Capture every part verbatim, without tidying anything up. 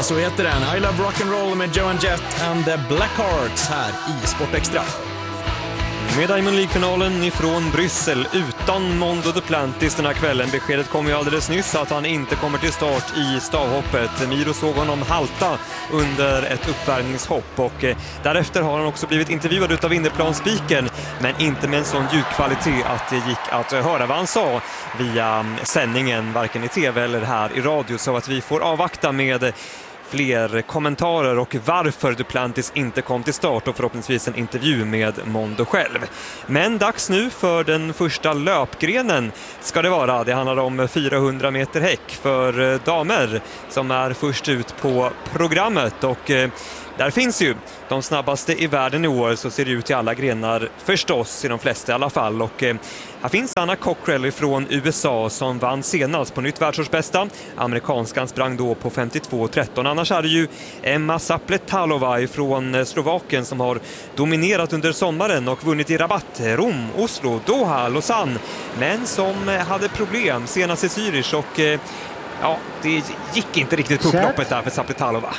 Ja, så heter den. I Love Rock'n'Roll med Joan Jett and the Blackhearts här i Sport Extra. Med Diamond League-finalen ifrån Bryssel utan Mondo Duplantis den här kvällen. Beskedet kom ju alldeles nyss att han inte kommer till start i stavhoppet. Miro såg honom halta under ett uppvärmningshopp och eh, därefter har han också blivit intervjuad utav innerplanspiken, men inte med en sån ljudkvalitet att det gick att höra vad han sa via sändningen, varken i tv eller här i radio, så att vi får avvakta med fler kommentarer och varför Duplantis inte kom till start och förhoppningsvis en intervju med Mondo själv. Men dags nu för den första löpgrenen ska det vara. Det handlar om fyrahundra meter häck för damer som är först ut på programmet och där finns ju de snabbaste i världen i år, så ser det ut i alla grenar förstås, i de flesta i alla fall. Och eh, här finns Anna Cockrell från U S A som vann senast på nytt världsårsbästa. Amerikanskan sprang då på femtiotvå tretton. Annars är det ju Emma Zapletalova från Slovakien som har dominerat under sommaren och vunnit i Rabat, Rom, Oslo, Doha, Lausanne. Men som hade problem senast i Zürich och eh, ja, det gick inte riktigt på upploppet där för Zapletalova.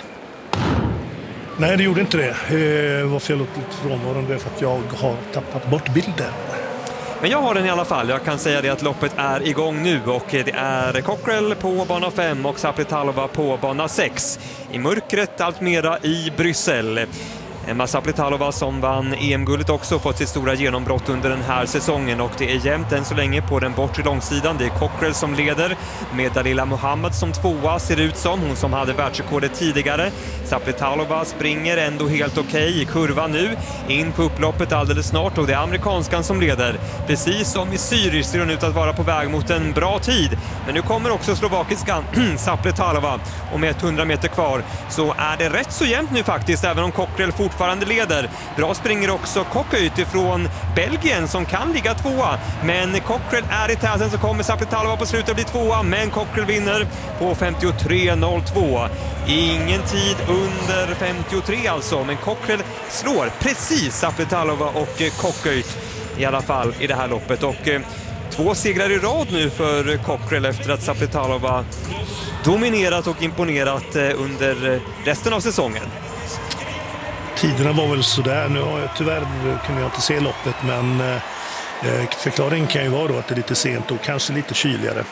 Nej, det gjorde inte det. Eh, varför jag låter lite frånvarande för att jag har tappat bort bilden. Men jag har den i alla fall. Jag kan säga det att loppet är igång nu och det är Cockrell på bana fem och Zapletalova på bana sex. I mörkret allt mera i Bryssel. Emma Zapletalova som vann E M-guldet också fått sitt stora genombrott under den här säsongen och det är jämnt än så länge på den bortre långsidan. Det är Cockrell som leder med Dalila Mohammed som tvåa ser ut som, hon som hade världsrekordet tidigare. Zapletalova springer ändå helt okej okay i kurvan nu, in på upploppet alldeles snart och det är amerikanskan som leder. Precis som i Zürich ser hon ut att vara på väg mot en bra tid. Men nu kommer också slovakiskan Zapletalova och med hundra meter kvar så är det rätt så jämnt nu faktiskt, även om Cockrell fortfarande leder. Bra springer också Cocköyt ifrån Belgien som kan ligga tvåa. Men Cockrell är i täten, så kommer Zapletalova på slutet bli tvåa. Men Cockrell vinner på femtiotre noll två. Ingen tid under femtiotre alltså. Men Cockrell slår precis Zapletalova och Cocköyt i alla fall i det här loppet. Och eh, två segrar i rad nu för Cockrell efter att Zapletalova dominerat och imponerat eh, under resten av säsongen. Tiderna var väl sådär. Nu har jag, tyvärr kunde jag inte se loppet, men eh, förklaringen kan ju vara då att det är lite sent och kanske lite kyligare.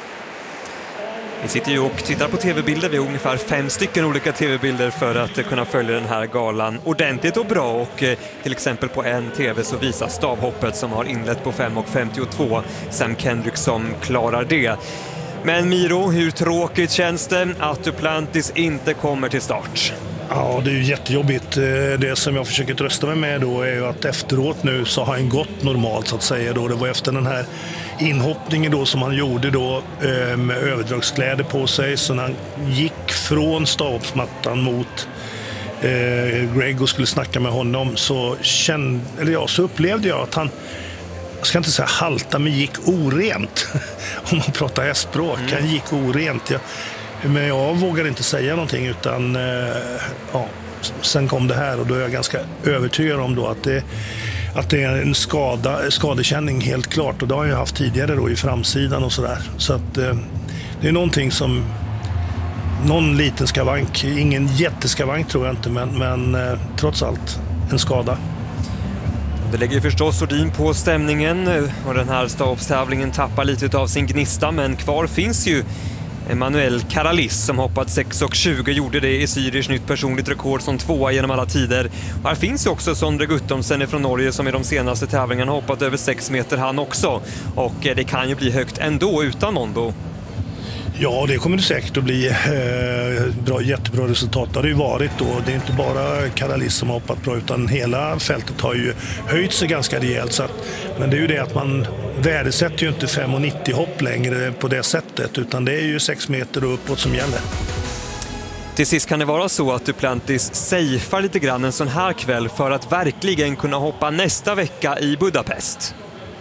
Vi sitter ju och tittar på tv-bilder. Vi har ungefär fem stycken olika tv-bilder för att kunna följa den här galan ordentligt och bra. Och eh, till exempel på en tv så visar stavhoppet som har inlett på fem och femtiotvå. Sam Kendrick som klarar det. Men Miro, hur tråkigt känns det att Duplantis inte kommer till start? Ja, det är ju jättejobbigt. Det som jag försöker trösta mig med då är ju att efteråt nu så har han gått normalt så att säga då. Det var efter den här inhoppningen då som han gjorde då med överdragskläder på sig. Så när han gick från stavhoppsmattan mot eh, Greg och skulle snacka med honom så kände, eller ja, så upplevde jag att han, jag ska inte säga halta, men gick orent. Om man pratar hästspråk, mm. han gick orent. Jag, Men jag vågade inte säga någonting utan eh, ja, sen kom det här och då är jag ganska övertygad om då att det, att det är en skada, skadekänning helt klart, och det har jag haft tidigare då i framsidan och sådär. Så att eh, det är någonting som någon liten skavank, ingen jätteskavank tror jag inte, men, men eh, trots allt en skada. Det lägger ju förstås ordin på stämningen och den här stavhoppstävlingen tappar lite av sin gnista, men kvar finns ju Emanuel Karalis som hoppat sex och tjugo, gjorde det i Zürich, nytt personligt rekord som tvåa genom alla tider. Och här finns ju också Sondre Guttormsen från Norge som i de senaste tävlingarna hoppat över sex meter han också. Och det kan ju bli högt ändå utan Mondo. Ja, det kommer det säkert att bli eh, bra, jättebra resultat. Det har det ju varit då. Det är inte bara Karalis som har hoppat bra utan hela fältet har ju höjt sig ganska rejält. Så att, men det är ju det att man värdesätter ju inte fem och nittio hopp längre på det sättet, utan det är ju sex meter och uppåt som gäller. Till sist kan det vara så att Duplantis safear lite grann en sån här kväll för att verkligen kunna hoppa nästa vecka i Budapest.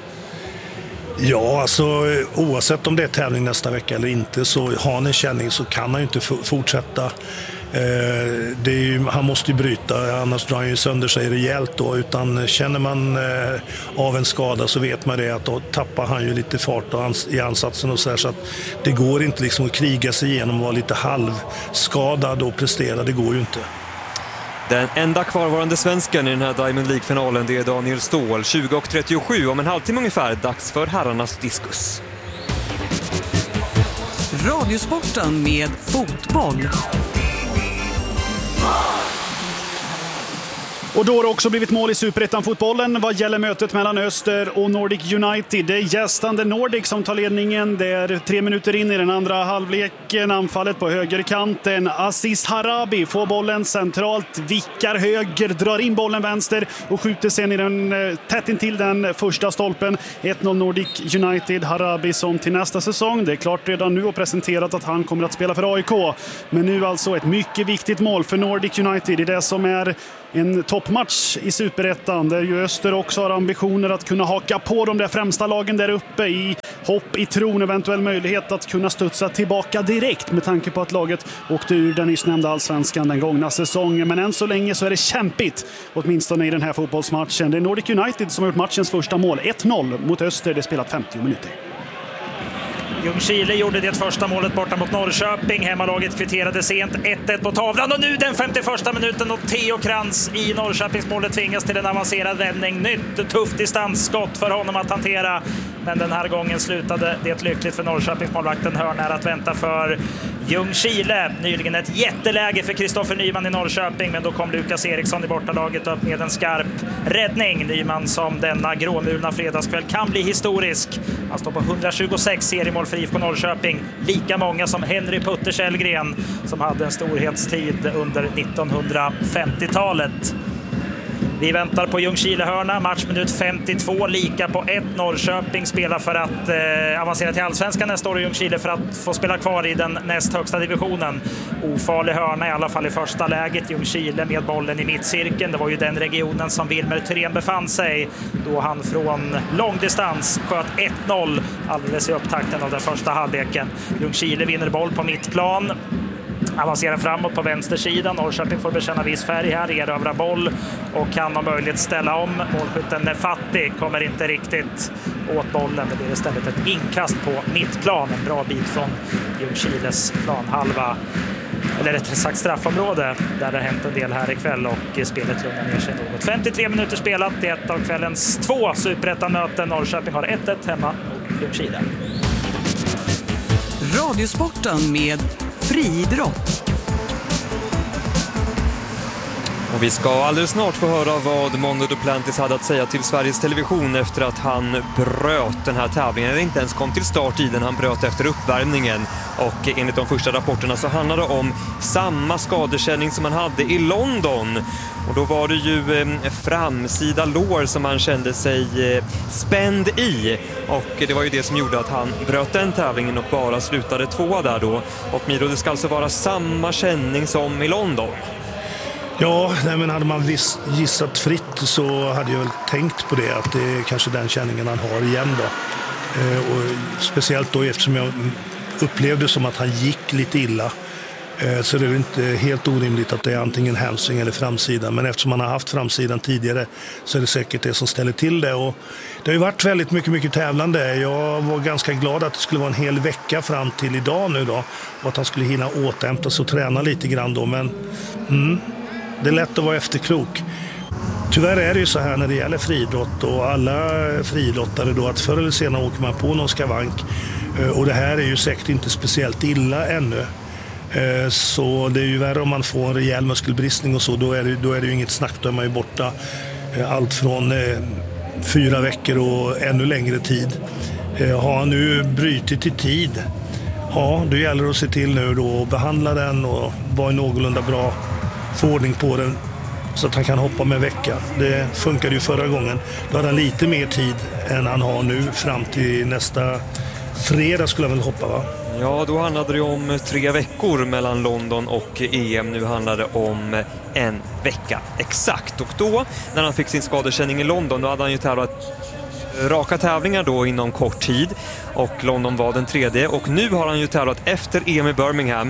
Ja, alltså oavsett om det är tävling nästa vecka eller inte, så har han en känning så kan han ju inte fortsätta Det är ju, han måste ju bryta, annars drar han ju sönder sig rejält då. Utan känner man av en skada så vet man det, att då tappar han ju lite fart i ansatsen och så här, så att det går inte liksom att kriga sig igenom och vara lite halvskadad och prestera, det går ju inte. Den enda kvarvarande svensken i den här Diamond League-finalen, det är Daniel Ståhl. tjugo och trettiosju, om en halvtimme ungefär, dags för herrarnas diskus. Radiosporten med fotboll. Och då har det också blivit mål i Superettan-fotbollen vad gäller mötet mellan Öster och Nordic United. Det är gästande Nordic som tar ledningen. Det är tre minuter in i den andra halvleken. Anfallet på högerkanten. Aziz Harabi får bollen centralt, vickar höger, drar in bollen vänster och skjuter sen i den, tätt in till den första stolpen. ett noll Nordic United. Harabi som till nästa säsong, det är klart redan nu och presenterat att han kommer att spela för A I K. Men nu alltså ett mycket viktigt mål för Nordic United i det som är en toppmatch i Superettan, där ju Öster också har ambitioner att kunna haka på de där främsta lagen där uppe i hopp, i tron, eventuell möjlighet att kunna studsa tillbaka direkt med tanke på att laget åkte ur den nyss nämnda allsvenskan den gångna säsongen. Men än så länge så är det kämpigt, åtminstone i den här fotbollsmatchen. Det är Nordic United som har gjort matchens första mål, ett noll mot Öster, det spelat femtio minuter. Ljungskile gjorde det första målet borta mot Norrköping. Hemmalaget kvitterade sent, ett ett på tavlan. Och nu den femtioförsta minuten och Theo Krantz i Norrköpingsmålet tvingas till en avancerad vändning. Nytt tufft distansskott för honom att hantera. Men den här gången slutade det lyckligt för Norrköpingsmålvakten. Hörn är att vänta för Ljungskile. Nyligen ett jätteläge för Kristoffer Nyman i Norrköping. Men då kom Lukas Eriksson i bortalaget upp med en skarp räddning. Nyman som denna gråmulna fredagskväll kan bli historisk. Han står på hundratjugosex seriemål för I F K Norrköping. Lika många som Henry Putter Källgren som hade en storhetstid under nittonhundrafemtiotalet. Vi väntar på Ljungskile-hörna, matchminut femtiotvå, lika på ett. Norrköping spelar för att eh, avancera till allsvenskan nästa år och Ljungskile för att få spela kvar i den näst högsta divisionen. Ofarlig hörna i alla fall i första läget. Ljungskile med bollen i mittcirkeln. Det var ju den regionen som Wilmer Thyrén befann sig då han från långdistans sköt ett noll alldeles i upptakten av den första halvleken. Ljungskile vinner boll på mittplan. Avancerar framåt på vänstersidan. Norrköping får bekänna viss färg här, erövrar boll och kan ha möjlighet ställa om. Målskytten Nefati kommer inte riktigt åt bollen. Det blir istället ett inkast på mittplan. En bra bit från Ljungskiles planhalva, eller rättare sagt straffområde, där det har hänt en del här ikväll och spelet lugnar ner sig något. femtiotre minuter spelat, det är ett av kvällens två Superettan-möten. Norrköping har ett ett hemma mot Ljungskile. Radiosporten med friidrott. Och vi ska alldeles snart få höra vad Mondo Duplantis hade att säga till Sveriges Television efter att han bröt den här tävlingen, eller inte ens kom till start i den. Han bröt efter uppvärmningen och enligt de första rapporterna så handlar det om samma skadekänning som han hade i London. Och då var det ju eh, framsida lår som han kände sig eh, spänd i. Och det var ju det som gjorde att han bröt den tävlingen och bara slutade tvåa där då. Och Miro, det ska alltså vara samma känning som i London. Ja, nej, men hade man gissat fritt så hade jag väl tänkt på det, att det är kanske den känningen han har igen då. Eh, och speciellt då eftersom jag upplevde som att han gick lite illa. Så det är inte helt orimligt att det är antingen hamstring eller framsidan. Men eftersom man har haft framsidan tidigare så är det säkert det som ställer till det. Och det har ju varit väldigt mycket, mycket tävlande. Jag var ganska glad att det skulle vara en hel vecka fram till idag nu då. Och att han skulle hinna återhämta sig och träna lite grann då. Men mm, det är lätt att vara efterklok. Tyvärr är det ju så här när det gäller friidrott och alla friidrottare då, att förr eller senare åker man på någon skavank. Och det här är ju säkert inte speciellt illa ännu. Så det är ju värre om man får en rejäl muskelbristning och så, då är det, då är det ju inget snack, då är man ju borta allt från eh, fyra veckor och ännu längre tid. Eh, har han nu brytit i tid, ja, då gäller det att se till nu då att behandla den och vara i någorlunda bra förordning på den så att han kan hoppa med en vecka. Det funkade ju förra gången. Då hade han lite mer tid än han har nu fram till nästa fredag skulle jag väl hoppa, va? Ja, då handlade det om tre veckor mellan London och E M. Nu handlar det om en vecka exakt. Och då, när han fick sin skadekänning i London, då hade han ju tävlat raka tävlingar då inom kort tid. Och London var den tredje. Och nu har han ju tävlat efter E M i Birmingham.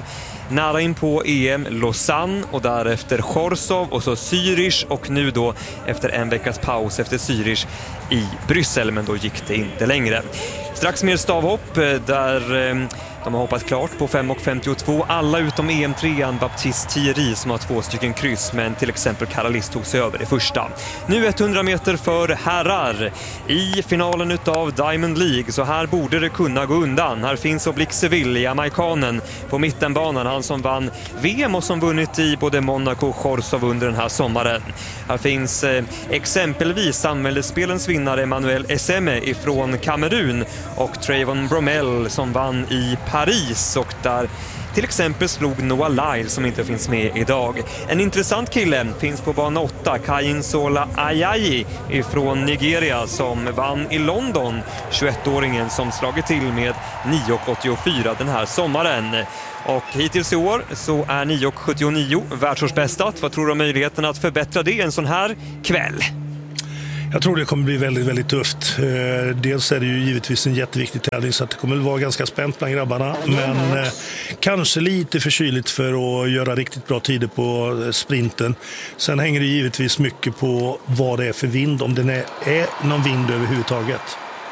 Nära in på E M Lausanne och därefter Chorzów och så Zürich och nu då efter en veckas paus efter Zürich i Bryssel, men då gick det inte längre. Strax mer stavhopp där de har hoppat klart på fem femtiotvå. Alla utom E M tre-an Baptiste Thierry som har två stycken kryss, men till exempel Karalis tog sig över det första. Nu hundra meter för herrar i finalen utav Diamond League, så här borde det kunna gå undan. Här finns Oblique Seville, jamaikanen på mittenbanan, han som vann V M och som vunnit i både Monaco och Chorzów under den här sommaren. Här finns eh, exempelvis samhällsspelens vinnare Emmanuel Esseme ifrån Kamerun och Trayvon Bromell som vann i Paris och där till exempel slog Noah Lyle som inte finns med idag. En intressant kille finns på bana åtta, Kayinsola Ayayi ifrån Nigeria som vann i London, tjugoettåringen som slagit till med nio åttiofyra den här sommaren. Och hittills i år så är nio sjuttionio världsårsbästat. Vad tror du om möjligheten att förbättra det en sån här kväll? Jag tror det kommer bli väldigt, väldigt tufft. Dels är det ju givetvis en jätteviktig tävling så att det kommer vara ganska spänt bland grabbarna. Men eh, kanske lite för kyligt för att göra riktigt bra tider på sprinten. Sen hänger det givetvis mycket på vad det är för vind, om det är, är någon vind överhuvudtaget.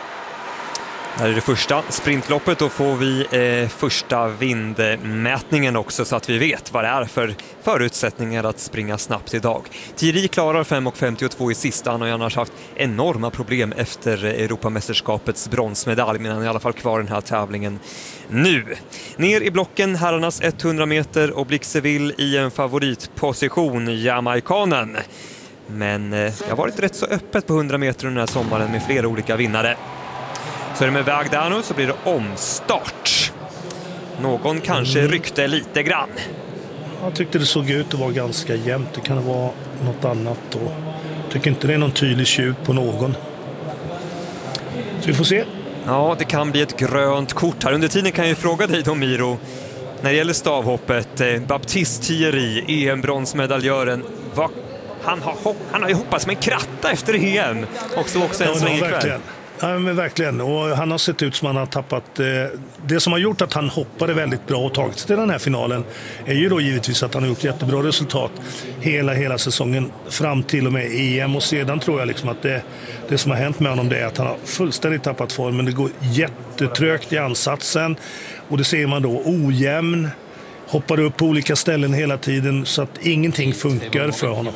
Här är det första sprintloppet, då får vi eh, första vindmätningen också så att vi vet vad det är för förutsättningar att springa snabbt idag. Thierry klarar fem femtiotvå i sista, han har ju annars haft enorma problem efter Europamästerskapets bronsmedalj, men han är i alla fall kvar den här tävlingen nu. Ner i blocken, herrarnas hundra meter, Oblique Seville i en favoritposition, jamaikanen. Men eh, det har varit rätt så öppet på hundra meter den här sommaren med flera olika vinnare. Så är det med väg där nu så blir det omstart. Någon kanske ryckte lite grann. Jag tyckte det såg ut att vara ganska jämnt. Det kan vara något annat då. Jag tycker inte det är någon tydlig tjuv på någon. Så vi får se. Ja, det kan bli ett grönt kort här. Under tiden kan jag ju fråga dig då, Miro. När det gäller stavhoppet, eh, Baptiste Thierry, E M-bronsmedaljören. Vad, han, har, han har ju hoppats med en kratta efter E M. Och så också en ja, sväng ikväll. Verkligen. Ja, men verkligen. Och han har sett ut som han har tappat. Eh, det som har gjort att han hoppade väldigt bra och tagit sig till den här finalen är ju då givetvis att han har gjort jättebra resultat hela, hela säsongen fram till och med E M. Och sedan tror jag liksom att det, det som har hänt med honom det är att han har fullständigt tappat formen. Det går jättetrögt i ansatsen och det ser man då ojämn. Hoppar upp på olika ställen hela tiden så att ingenting funkar för honom.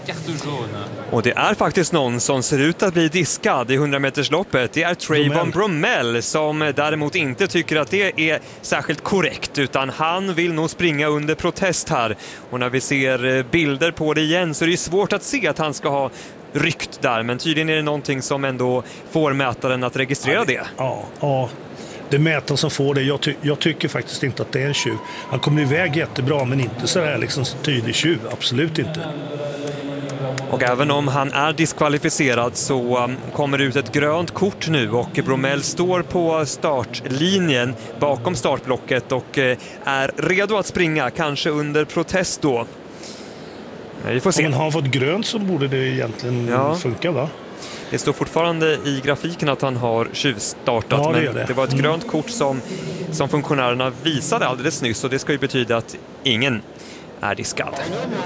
Och det är faktiskt någon som ser ut att bli diskad i hundra metersloppet. Det är Trayvon Bromell som däremot inte tycker att det är särskilt korrekt, utan han vill nog springa under protest här. Och när vi ser bilder på det igen så är det svårt att se att han ska ha ryckt där, men tydligen är det någonting som ändå får mätaren att registrera det. Ja, ja. Det är mätaren som får det. Jag, ty- jag tycker faktiskt inte att det är en tjuv. Han kommer iväg jättebra, men inte så här liksom tydlig tjuv. Absolut inte. Och även om han är diskvalificerad så um, kommer det ut ett grönt kort nu och Bromell står på startlinjen bakom startblocket och uh, är redo att springa, kanske under protest då. Vi får se. Om han har fått grönt så borde det egentligen ja. funka, va? Det står fortfarande i grafiken att han har tjuvstartat, ja, det men det. det var ett grönt kort som, som funktionärerna visade alldeles nyss, och det ska ju betyda att ingen är diskad.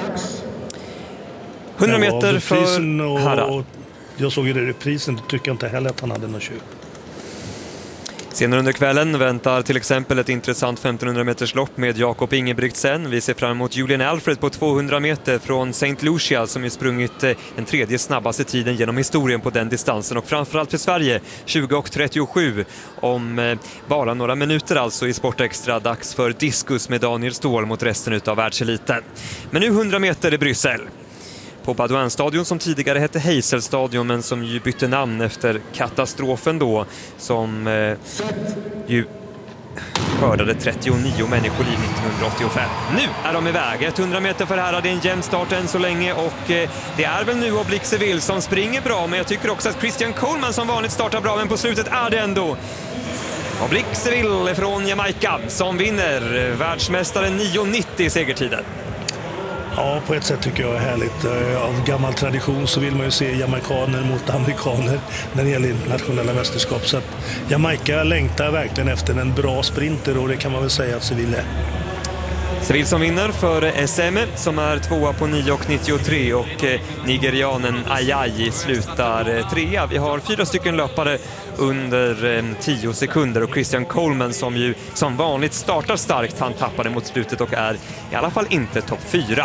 hundra meter för herrar. Jag såg ju det i reprisen, det tycker jag inte heller att han hade någon tjuv. Senare under kvällen väntar till exempel ett intressant femtonhundra meters lopp med Jakob Ingebrigtsen. Vi ser fram emot Julian Alfred på tvåhundra meter från Saint Lucia som ju sprungit den tredje snabbaste tiden genom historien på den distansen. Och framförallt för Sverige tjugo trettiosju om bara några minuter alltså i Sportextra. Dags för diskus med Daniel Ståhl mot resten av världseliten. Men nu hundra meter i Bryssel. På Baudouin-stadion som tidigare hette Heysel-stadion men som ju bytte namn efter katastrofen då, som eh, ju skördade trettionio människoliv nittonhundraåttiofem. Nu är de iväg, hundra meter för herrar, det är en jämn start än så länge och eh, det är väl nu Oblique Seville som springer bra, men jag tycker också att Christian Coleman som vanligt startar bra, men på slutet är det ändå Oblique Seville från Jamaica som vinner, världsmästaren nio nittio i segertiden. Ja, på ett sätt tycker jag är härligt. Av gammal tradition så vill man ju se jamaikaner mot amerikaner när det gäller internationella mästerskap. Så att Jamaica längtar verkligen efter en bra sprinter och det kan man väl säga att Seville är. Seville som vinner för S M som är tvåa på nio komma nittiotre och nigerianen Ajayi slutar trea. Vi har fyra stycken löpare under tio sekunder och Christian Coleman som ju som vanligt startar starkt, han tappade mot slutet och är i alla fall inte topp fyra.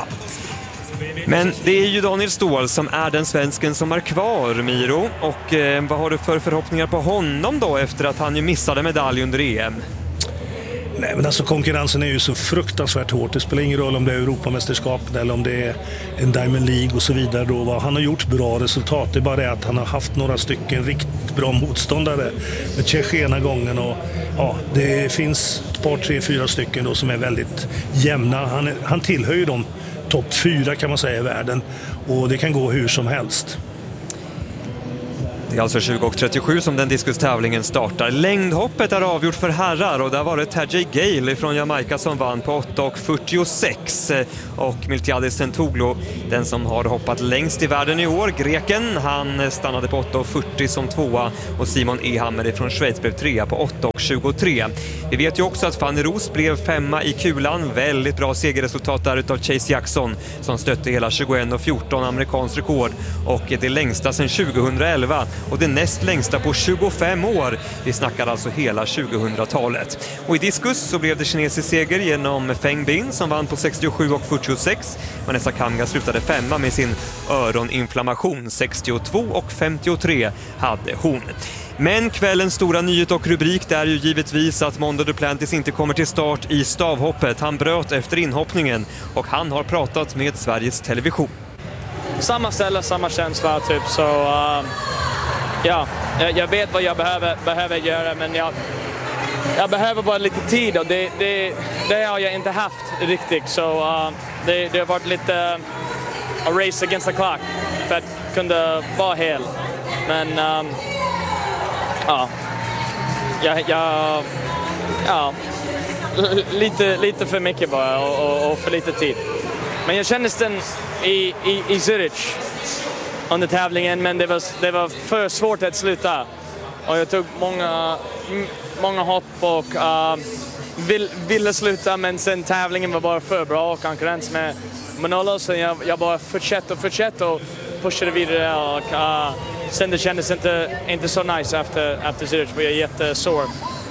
Men det är ju Daniel Ståhl som är den svensken som är kvar, Miro. Och eh, vad har du för förhoppningar på honom då efter att han ju missade medalj under E M? Nej, men alltså konkurrensen är ju så fruktansvärt hårt. Det spelar ingen roll om det är Europamästerskapet eller om det är en Diamond League och så vidare. Då. Han har gjort bra resultat. Det är bara det att han har haft några stycken riktigt bra motståndare med Tjeckien ena gången. Och, ja, det finns ett par, tre, fyra stycken då som är väldigt jämna. Han, är, han tillhör ju de topp fyra kan man säga i världen. Och det kan gå hur som helst. Det är alltså tjugo och trettiosju som den diskustävlingen startar. Längdhoppet är avgjort för herrar och där var det Tajay Gale från Jamaica som vann på åtta och fyrtiosex. Och Miltiadis Tentoglu, den som har hoppat längst i världen i år, greken, han stannade på åtta och fyrtio som tvåa och Simon Ehammer från Schweiz blev trea på åtta och tjugotre. Vi vet ju också att Fanny Roos blev femma i kulan. Väldigt bra segerresultat där utav Chase Jackson som stötte hela tjugoett och fjorton amerikansk rekord och det längsta sedan tjugohundraelva. Och det näst längsta på tjugofem år. Vi snackar alltså hela tjugohundratalet. Och i diskus så blev det kinesisk seger genom Feng Bin som vann på sextiosju och fyrtiosex. Vanessa Kamga slutade femma med sin öroninflammation. sextiotvå och femtiotre hade hon. Men kvällens stora nyhet och rubrik är ju givetvis att Mondo Duplantis inte kommer till start i stavhoppet. Han bröt efter inhoppningen och han har pratat med Sveriges Television. Samma ställe, samma känsla typ, så uh, ja, jag vet vad jag behöver, behöver göra, men jag, jag behöver bara lite tid och det, det, det har jag inte haft riktigt, så uh, det, det har varit lite uh, a race against the clock för att kunna vara hel, men um, ja, jag, jag, ja lite, lite för mycket bara och, och, och för lite tid. Men jag kände den i, i, i Zürich under tävlingen, men det var, det var för svårt att sluta. Och jag tog många, många hopp och uh, vill, ville sluta, men sen tävlingen var bara för bra och konkurrens med Manolo, så jag, jag bara fortsatte och fortsatte och pushade vidare. Och, uh, sen det kändes inte, inte så nice efter, efter Zürich, för jag är jättesår.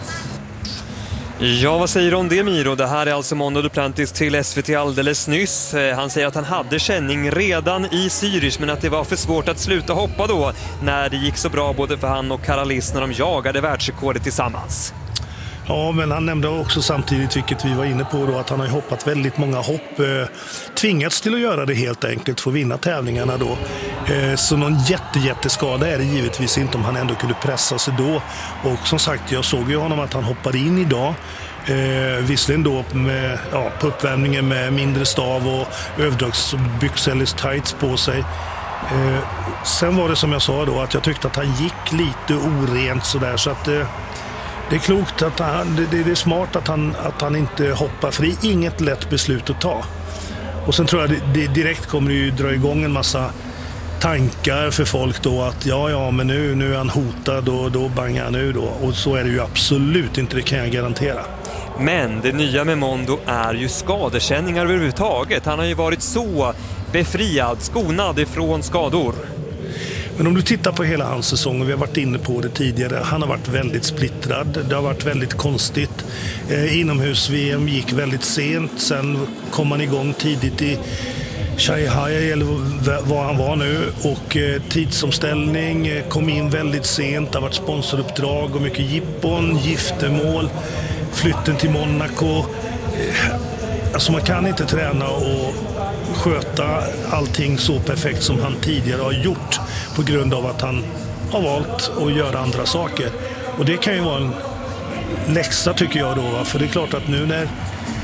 Ja, vad säger du om det, Miro? Det här är alltså Mondo Duplantis till S V T alldeles nyss. Han säger att han hade känning redan i Zürich, men att det var för svårt att sluta hoppa då när det gick så bra både för han och Karalis när de jagade världsrekordet tillsammans. Ja, men han nämnde också samtidigt, vilket vi var inne på då, att han har hoppat väldigt många hopp. Eh, tvingats till att göra det helt enkelt för att vinna tävlingarna då. Eh, så någon jätte, jätteskada är det givetvis inte om han ändå kunde pressa sig då. Och som sagt, jag såg ju honom att han hoppade in idag. Eh, visserligen då med, ja, på uppvärmningen med mindre stav och överdragsbyxor eller tights på sig. Eh, sen var det som jag sa då att jag tyckte att han gick lite orent sådär, så att eh, det är klokt att han, det, det är smart att han, att han inte hoppar, för det är inget lätt beslut att ta. Och sen tror jag det, det direkt kommer det ju dra igång en massa tankar för folk då att ja, ja, men nu, nu är han hotad och då bangar han nu då. Och så är det ju absolut inte, det kan jag garantera. Men det nya med Mondo är ju skadekänningar överhuvudtaget. Han har ju varit så befriad, skonad ifrån skador. Men om du tittar på hela hans säsong, och vi har varit inne på det tidigare, han har varit väldigt splittrad. Det har varit väldigt konstigt. Eh, inomhus-V M gick väldigt sent, sen kom han igång tidigt i Shanghai eller vad han var nu, och eh, tidsomställning eh, kom in väldigt sent. Det har varit sponsoruppdrag och mycket jippon, giftermål, flytten till Monaco. Eh, alltså man kan inte träna och sköta allting så perfekt som han tidigare har gjort på grund av att han har valt att göra andra saker. Och det kan ju vara en läxa tycker jag då, för det är klart att nu när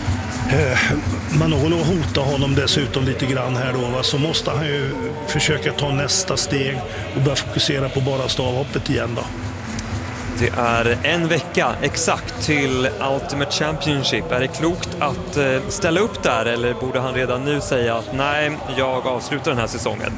eh, Manolo hotar honom dessutom lite grann här då, va, så måste han ju försöka ta nästa steg och börja fokusera på bara stavhoppet igen då. Det är en vecka exakt till Ultimate Championship. Är det klokt att eh, ställa upp där, eller borde han redan nu säga att nej, jag avslutar den här säsongen?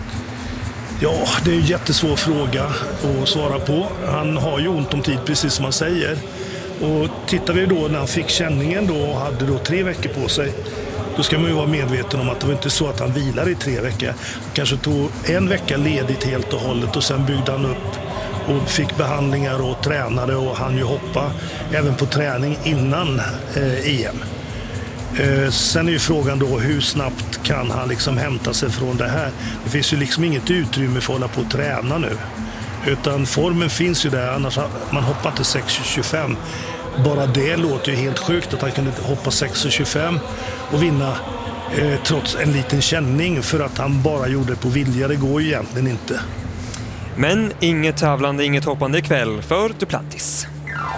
Ja, det är en jättesvår fråga att svara på. Han har ju ont om tid, precis som man säger. Och tittar vi då när han fick känningen då och hade då tre veckor på sig, då ska man ju vara medveten om att det var inte så att han vilar i tre veckor. Han kanske tog en vecka ledigt helt och hållet och sen byggde han upp och fick behandlingar och tränade och han ju hoppa även på träning innan eh, E M. Eh, sen är ju frågan då hur snabbt kan han liksom hämta sig från det här. Det finns ju liksom inget utrymme för att hålla på att träna nu. Utan formen finns ju där, annars man hoppar inte sex tjugofem. Bara det låter ju helt sjukt att han kunde hoppa sex tjugofem och vinna eh, trots en liten känning för att han bara gjorde det på vilja. Det går ju egentligen inte. Men inget tävlande, inget hoppande ikväll för Duplantis.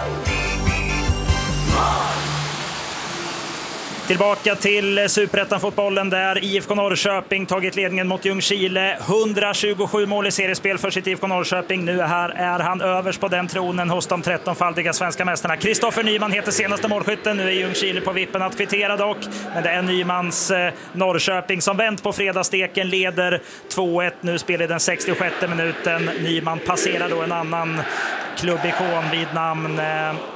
Tillbaka till Superettan-fotbollen där I F K Norrköping tagit ledningen mot Ljungskile. hundratjugosju mål i seriespel för sitt I F K Norrköping. Nu här är han överst på den tronen hos de trettonfaldiga svenska mästarna. Kristoffer Nyman heter senaste målskytten. Nu är Ljungskile på vippen att kvittera dock. Men det är Nymans eh, Norrköping som vänt på fredagssteken, leder två ett. Nu spelar den sextiosjätte minuten. Nyman passerar då en annan klubbikon vid namn... Eh,